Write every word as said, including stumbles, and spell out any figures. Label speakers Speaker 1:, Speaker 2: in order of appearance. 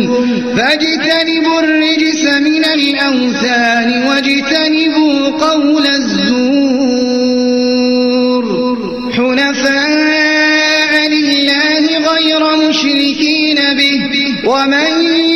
Speaker 1: فاجتنبوا الرجس من الأوثان واجتنبوا قول الزور حنفاء لله غير مشركين به ومن